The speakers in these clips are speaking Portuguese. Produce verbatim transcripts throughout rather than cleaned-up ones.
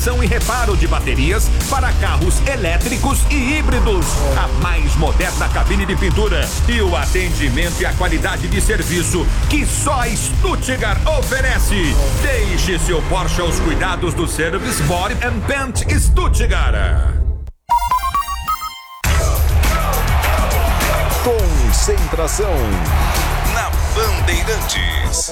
manutenção e reparo de baterias para carros elétricos e híbridos. A mais moderna cabine de pintura e o atendimento e a qualidade de serviço que só Stuttgart oferece. Deixe seu Porsche aos cuidados do Service Body and Paint Stuttgart. Concentração na Bandeirantes.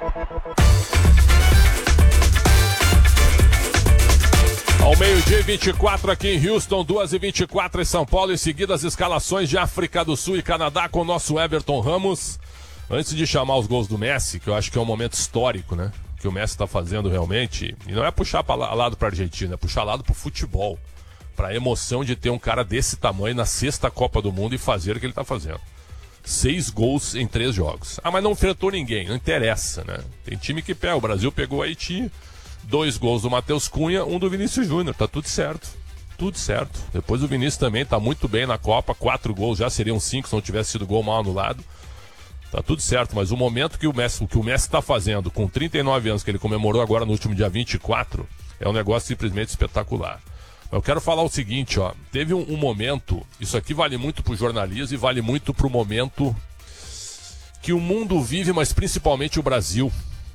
Ao meio-dia e vinte e quatro aqui em Houston, duas e vinte e quatro em São Paulo. Em seguida, as escalações de África do Sul e Canadá com o nosso Everton Ramos. Antes de chamar os gols do Messi, que eu acho que é um momento histórico, né? Que o Messi está fazendo realmente. E não é puxar para lado para a Argentina, é puxar lado para o futebol. Para a emoção de ter um cara desse tamanho na sexta Copa do Mundo e fazer o que ele está fazendo. Seis gols em três jogos. Ah, mas não enfrentou ninguém, não interessa, né? Tem time que pega, o Brasil pegou o Haiti, dois gols do Matheus Cunha, um do Vinícius Júnior, tá tudo certo. Tudo certo. Depois o Vinícius também tá muito bem na Copa, quatro gols, já seriam cinco se não tivesse sido gol mal anulado. Tá tudo certo, mas o momento que o Messi, o que o Messi tá fazendo, com trinta e nove anos, que ele comemorou agora no último dia vinte e quatro, é um negócio simplesmente espetacular. Eu quero falar o seguinte, ó, teve um, um momento, isso aqui vale muito pro jornalismo e vale muito pro momento que o mundo vive, mas principalmente o Brasil,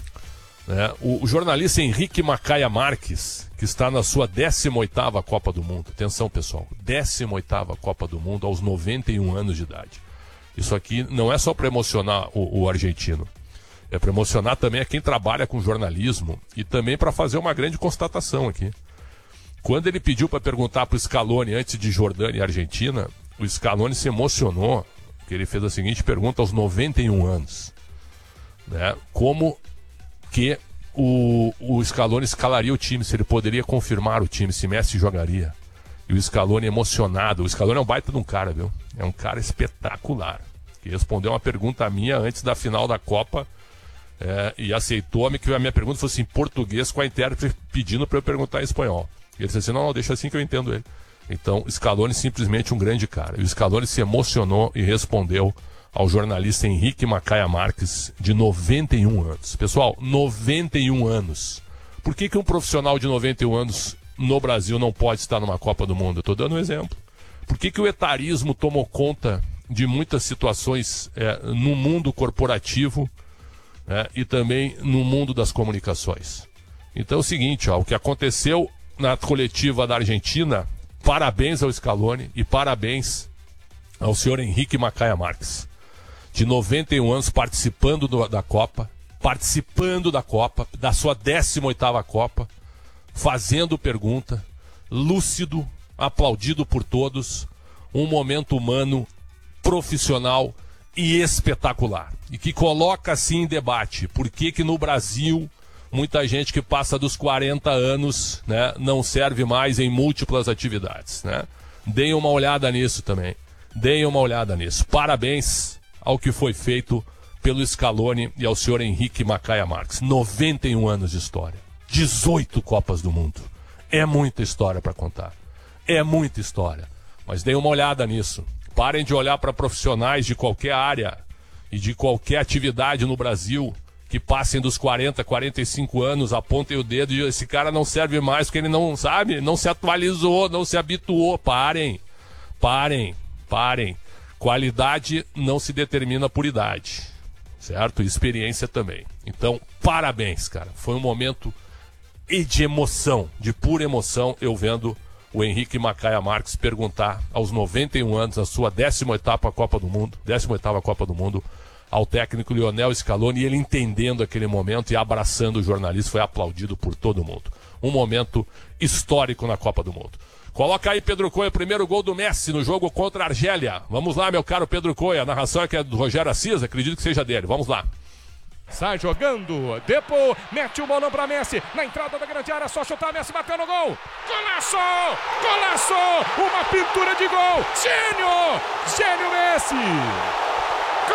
né? O, o jornalista Henrique Macaia Marques, que está na sua décima oitava Copa do Mundo, atenção pessoal, décima oitava Copa do Mundo aos noventa e um anos de idade. Isso aqui não é só para emocionar o, o argentino, é para emocionar também a quem trabalha com jornalismo e também para fazer uma grande constatação aqui. Quando ele pediu para perguntar para o Scaloni antes de Jordânia e Argentina, o Scaloni se emocionou, porque ele fez a seguinte pergunta aos noventa e um anos, né? Como que o, o Scaloni escalaria o time, se ele poderia confirmar o time, se Messi jogaria. E o Scaloni emocionado, o Scaloni é um baita de um cara, viu? É um cara espetacular, que respondeu uma pergunta minha antes da final da Copa, é, e aceitou que a minha pergunta fosse em português, com a intérprete pedindo para eu perguntar em espanhol. Ele disse assim, não, não, deixa assim que eu entendo ele. Então, Scaloni simplesmente um grande cara. E o Scaloni se emocionou e respondeu ao jornalista Henrique Macaia Marques, de noventa e um anos. Pessoal, noventa e um anos. Por que que um profissional de noventa e um anos no Brasil não pode estar numa Copa do Mundo? Eu estou dando um exemplo. Por que que o etarismo tomou conta de muitas situações é, no mundo corporativo, é, e também no mundo das comunicações? Então é o seguinte, ó, o que aconteceu na coletiva da Argentina, parabéns ao Scaloni e parabéns ao senhor Henrique Macaia Marques, de noventa e um anos, participando do, da Copa, participando da Copa, da sua décima oitava Copa, fazendo pergunta, lúcido, aplaudido por todos, um momento humano, profissional e espetacular, e que coloca assim em debate por que que no Brasil muita gente que passa dos quarenta anos, né, não serve mais em múltiplas atividades, né? Deem uma olhada nisso também. Deem uma olhada nisso. Parabéns ao que foi feito pelo Scaloni e ao senhor Henrique Macaia Marques. noventa e um anos de história. dezoito Copas do Mundo. É muita história para contar. É muita história. Mas deem uma olhada nisso. Parem de olhar para profissionais de qualquer área e de qualquer atividade no Brasil que passem dos quarenta, quarenta e cinco anos, apontem o dedo e esse cara não serve mais porque ele não sabe, não se atualizou, não se habituou. Parem, parem, parem. Qualidade não se determina por idade, certo? Experiência também. Então, parabéns, cara. Foi um momento de emoção, de pura emoção, eu vendo o Henrique Macaia Marques perguntar aos noventa e um anos, a sua décima oitava Copa do Mundo, décima oitava Copa do Mundo, ao técnico Lionel Scaloni, e ele entendendo aquele momento e abraçando o jornalista, foi aplaudido por todo mundo. Um momento histórico na Copa do Mundo. Coloca aí, Pedro Coelho, o primeiro gol do Messi no jogo contra a Argélia. Vamos lá, meu caro Pedro Coelho, a narração é que é do Rogério Assis, acredito que seja dele. Vamos lá. Sai jogando, Depo, mete o bolão pra Messi, na entrada da grande área, só chutar, Messi bateu no gol, golaço, golaço, uma pintura de gol, gênio, gênio Messi.